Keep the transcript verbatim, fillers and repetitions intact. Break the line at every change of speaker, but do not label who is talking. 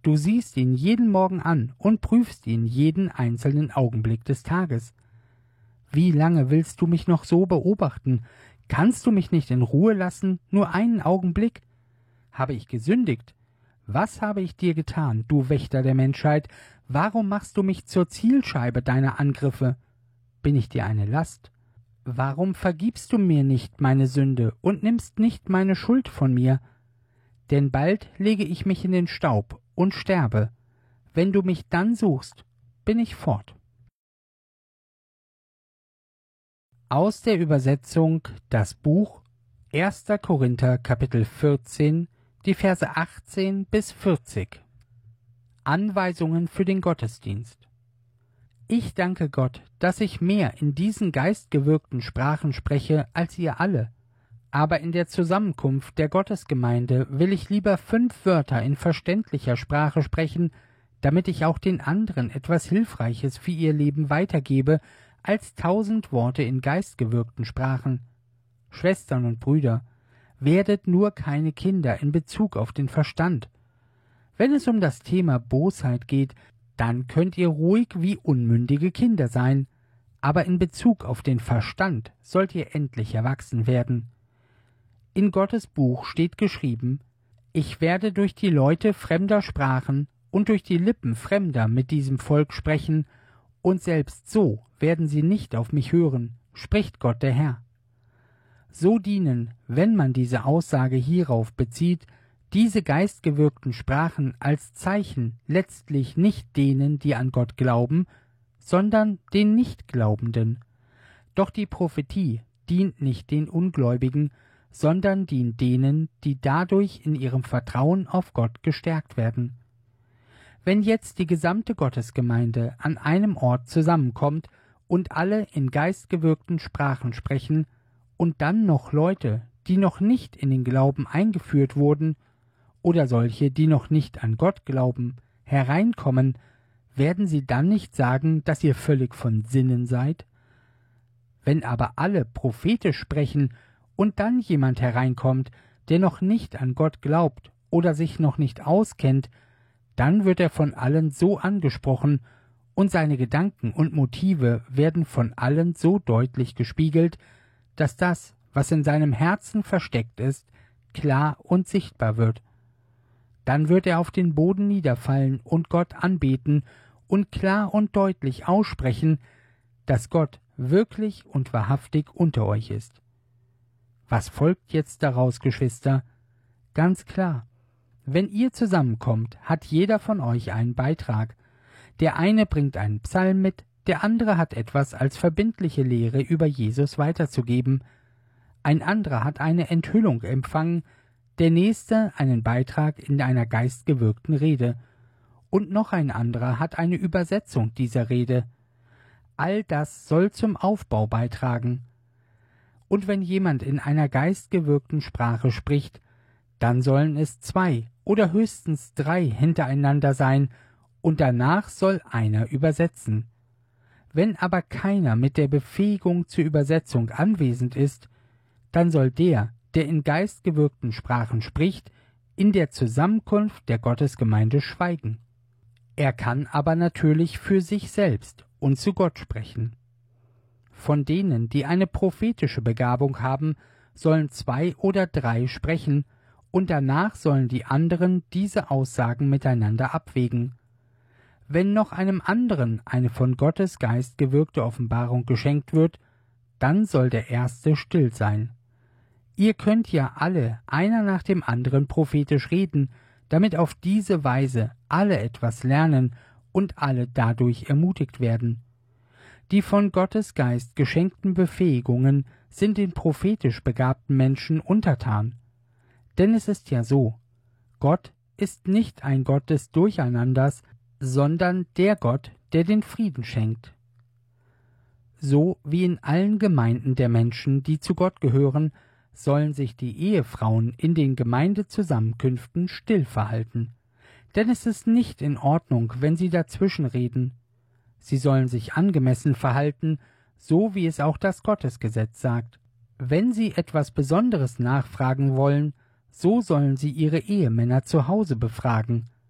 Du siehst ihn jeden Morgen an und prüfst ihn jeden einzelnen Augenblick des Tages. Wie lange willst du mich noch so beobachten? Kannst du mich nicht in Ruhe lassen, nur einen Augenblick? Habe ich gesündigt? Was habe ich dir getan, du Wächter der Menschheit? Warum machst du mich zur Zielscheibe deiner Angriffe? Bin ich dir eine Last? Warum vergibst du mir nicht meine Sünde und nimmst nicht meine Schuld von mir? Denn bald lege ich mich in den Staub und sterbe. Wenn du mich dann suchst, bin ich fort. Aus der Übersetzung das Buch erster Korinther Kapitel vierzehn, die Verse achtzehn bis vierzig. Anweisungen für den Gottesdienst. Ich danke Gott, dass ich mehr in diesen geistgewirkten Sprachen spreche als ihr alle. Aber in der Zusammenkunft der Gottesgemeinde will ich lieber fünf Wörter in verständlicher Sprache sprechen, damit ich auch den anderen etwas Hilfreiches für ihr Leben weitergebe, als tausend Worte in geistgewirkten Sprachen. Schwestern und Brüder, werdet nur keine Kinder in Bezug auf den Verstand. Wenn es um das Thema Bosheit geht, dann könnt ihr ruhig wie unmündige Kinder sein, aber in Bezug auf den Verstand sollt ihr endlich erwachsen werden. In Gottes Buch steht geschrieben, ich werde durch die Leute fremder Sprachen und durch die Lippen Fremder mit diesem Volk sprechen, und selbst so werden sie nicht auf mich hören, spricht Gott der Herr. So dienen, wenn man diese Aussage hierauf bezieht, diese geistgewirkten Sprachen als Zeichen letztlich nicht denen, die an Gott glauben, sondern den Nichtglaubenden. Doch die Prophetie dient nicht den Ungläubigen, sondern dient denen, die dadurch in ihrem Vertrauen auf Gott gestärkt werden. Wenn jetzt die gesamte Gottesgemeinde an einem Ort zusammenkommt und alle in geistgewirkten Sprachen sprechen, und dann noch Leute, die noch nicht in den Glauben eingeführt wurden, oder solche, die noch nicht an Gott glauben, hereinkommen, werden sie dann nicht sagen, dass ihr völlig von Sinnen seid? Wenn aber alle prophetisch sprechen und dann jemand hereinkommt, der noch nicht an Gott glaubt oder sich noch nicht auskennt, dann wird er von allen so angesprochen und seine Gedanken und Motive werden von allen so deutlich gespiegelt, dass das, was in seinem Herzen versteckt ist, klar und sichtbar wird. Dann wird er auf den Boden niederfallen und Gott anbeten und klar und deutlich aussprechen, dass Gott wirklich und wahrhaftig unter euch ist. Was folgt jetzt daraus, Geschwister? Ganz klar. Wenn ihr zusammenkommt, hat jeder von euch einen Beitrag. Der eine bringt einen Psalm mit, der andere hat etwas als verbindliche Lehre über Jesus weiterzugeben, ein anderer hat eine Enthüllung empfangen, der nächste einen Beitrag in einer geistgewirkten Rede, und noch ein anderer hat eine Übersetzung dieser Rede. All das soll zum Aufbau beitragen. Und wenn jemand in einer geistgewirkten Sprache spricht, dann sollen es zwei oder höchstens drei hintereinander sein, und danach soll einer übersetzen. Wenn aber keiner mit der Befähigung zur Übersetzung anwesend ist, dann soll der, der in geistgewirkten Sprachen spricht, in der Zusammenkunft der Gottesgemeinde schweigen. Er kann aber natürlich für sich selbst und zu Gott sprechen. Von denen, die eine prophetische Begabung haben, sollen zwei oder drei sprechen, und danach sollen die anderen diese Aussagen miteinander abwägen. Wenn noch einem anderen eine von Gottes Geist gewirkte Offenbarung geschenkt wird, dann soll der Erste still sein. Ihr könnt ja alle einer nach dem anderen prophetisch reden, damit auf diese Weise alle etwas lernen und alle dadurch ermutigt werden. Die von Gottes Geist geschenkten Befähigungen sind den prophetisch begabten Menschen untertan. Denn es ist ja so, Gott ist nicht ein Gott des Durcheinanders, sondern der Gott, der den Frieden schenkt. So wie in allen Gemeinden der Menschen, die zu Gott gehören, sollen sich die Ehefrauen in den Gemeindezusammenkünften still verhalten. Denn es ist nicht in Ordnung, wenn sie dazwischenreden. Sie sollen sich angemessen verhalten, so wie es auch das Gottesgesetz sagt. Wenn sie etwas Besonderes nachfragen wollen, so sollen sie ihre Ehemänner zu Hause befragen.